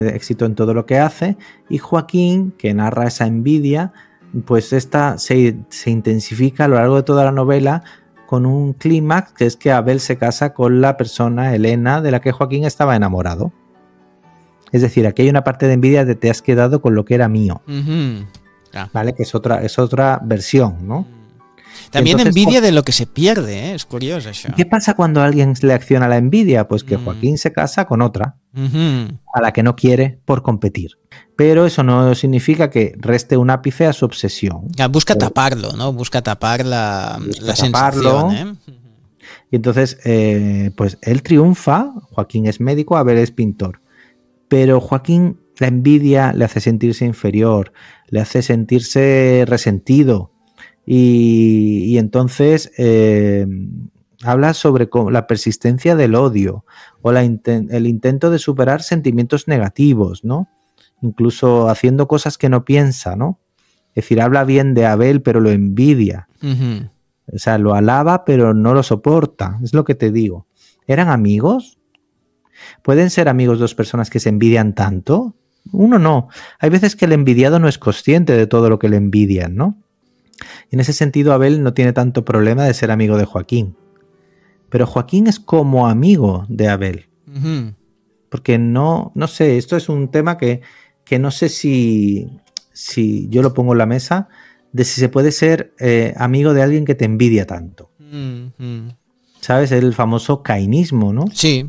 éxito en todo lo que hace, y Joaquín, que narra esa envidia, pues esta se intensifica a lo largo de toda la novela con un clímax, que es que Abel se casa con la persona, Elena, de la que Joaquín estaba enamorado. Es decir, aquí hay una parte de envidia de te has quedado con lo que era mío. ¿Vale? Que es otra versión, ¿no? También entonces, envidia de lo que se pierde, ¿eh? Es curioso eso. ¿Qué pasa cuando alguien le acciona la envidia? Pues que Joaquín se casa con otra, a la que no quiere por competir. Pero eso no significa que reste un ápice a su obsesión. Busca taparlo, ¿no? Busca tapar la sensación, ¿eh? Y entonces, pues él triunfa, Joaquín es médico, Abel es pintor. Pero Joaquín, la envidia le hace sentirse inferior, le hace sentirse resentido. Y entonces habla sobre la persistencia del odio o el intento de superar sentimientos negativos, ¿no? Incluso haciendo cosas que no piensa, ¿no? Es decir, habla bien de Abel, pero lo envidia. O sea, lo alaba, pero no lo soporta. Es lo que te digo. ¿Eran amigos? ¿Pueden ser amigos dos personas que se envidian tanto? Uno no. Hay veces que el envidiado no es consciente de todo lo que le envidian, ¿no? Y en ese sentido, Abel no tiene tanto problema de ser amigo de Joaquín. Pero Joaquín es como amigo de Abel. Porque no sé, esto es un tema que no sé si yo lo pongo en la mesa, de si se puede ser amigo de alguien que te envidia tanto. ¿Sabes? El famoso cainismo, ¿no? Sí.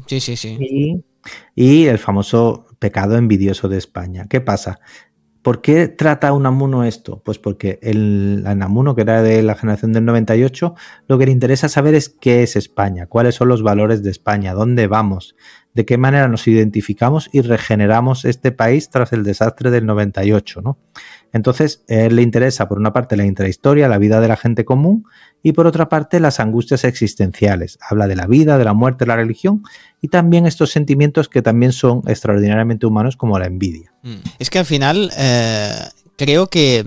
Y el famoso pecado envidioso de España. ¿Qué pasa? ¿Por qué trata Unamuno esto? Pues porque el Unamuno, que era de la generación del 98, lo que le interesa saber es qué es España, cuáles son los valores de España, dónde vamos, de qué manera nos identificamos y regeneramos este país tras el desastre del 98, ¿no? Entonces, a él le interesa, por una parte, la intrahistoria, la vida de la gente común, y por otra parte, las angustias existenciales. Habla de la vida, de la muerte, de la religión, y también estos sentimientos que también son extraordinariamente humanos, como la envidia. Es que al final creo que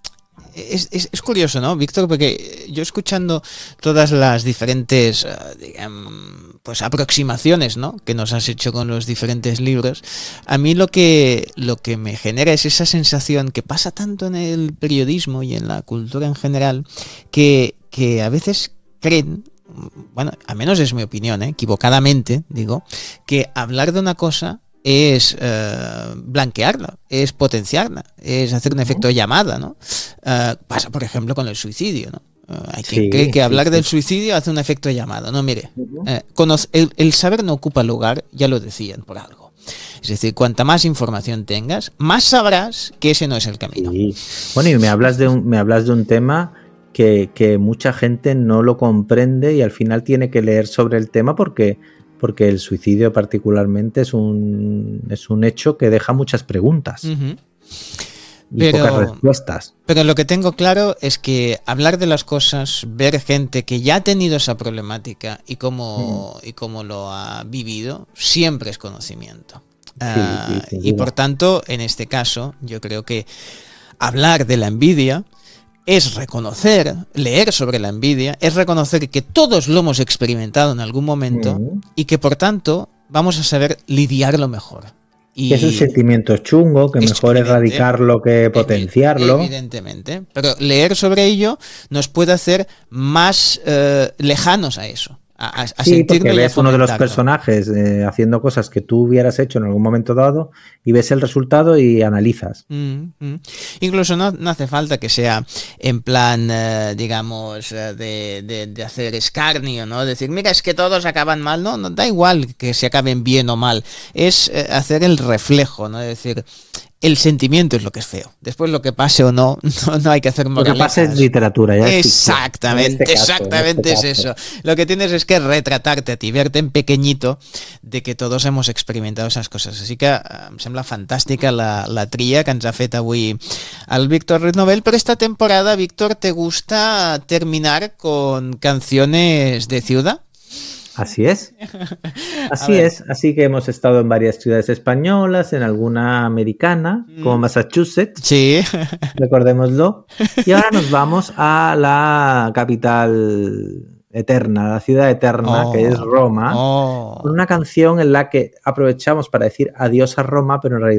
es curioso, ¿no, Víctor? Porque yo escuchando todas las diferentes pues aproximaciones, ¿no?, que nos has hecho con los diferentes libros, a mí lo que me genera es esa sensación que pasa tanto en el periodismo y en la cultura en general, que a veces creen, bueno, al menos es mi opinión, equivocadamente digo, que hablar de una cosa es blanquearla, es potenciarla, es hacer un efecto llamada, ¿no? Pasa, por ejemplo, con el suicidio, ¿no? Hay quien cree que hablar del suicidio hace un efecto llamada. No, mire, el saber no ocupa lugar, ya lo decían por algo. Es decir, cuanta más información tengas, más sabrás que ese no es el camino. Sí. Bueno, y me hablas de un tema que mucha gente no lo comprende y al final tiene que leer sobre el tema porque el suicidio particularmente es un hecho que deja muchas preguntas. Y pocas respuestas. Pero lo que tengo claro es que hablar de las cosas, ver gente que ya ha tenido esa problemática y cómo lo ha vivido, siempre es conocimiento. Y por tanto, en este caso, yo creo que hablar de la envidia es reconocer, leer sobre la envidia, es reconocer que todos lo hemos experimentado en algún momento y que por tanto vamos a saber lidiarlo mejor. Y es un sentimiento chungo, que mejor erradicarlo que potenciarlo. Evidentemente, pero leer sobre ello nos puede hacer más lejanos a eso. Sí, porque ves uno de los personajes haciendo cosas que tú hubieras hecho en algún momento dado y ves el resultado y analizas. Incluso no hace falta que sea en plan, digamos, de hacer escarnio, ¿no? Decir, mira, es que todos acaban mal. No, da igual que se acaben bien o mal. Es hacer el reflejo, ¿no? Es decir, el sentimiento es lo que es feo. Después lo que pase o no hay que hacer moralejas. Lo que pase es literatura. Ya exactamente, es eso. Lo que tienes es que retratarte a ti, verte en pequeñito de que todos hemos experimentado esas cosas. Així que em sembla fantàstica la tria que ens ha fet avui el Víctor Ruiz Novel, pero esta temporada, Víctor, ¿te gusta terminar con canciones de ciudad? Así es. Así que hemos estado en varias ciudades españolas, en alguna americana, como Massachusetts. Sí. Recordémoslo. Y ahora nos vamos a la capital eterna, la ciudad eterna, que es Roma, con una canción en la que aprovechamos para decir adiós a Roma, pero en realidad